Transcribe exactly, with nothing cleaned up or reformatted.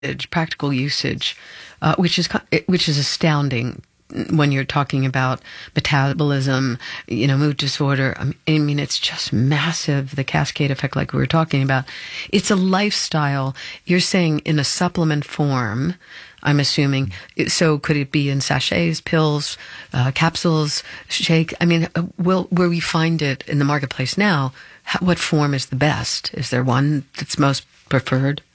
practical usage, uh, which is which is astounding when you're talking about metabolism, you know, mood disorder. I mean, it's just massive, the cascade effect like we were talking about. It's a lifestyle. You're saying in a supplement form, I'm assuming. So could it be in sachets, pills, uh, capsules, shake? I mean, will, where we find it in the marketplace now, how, what form is the best? Is there one that's most preferred?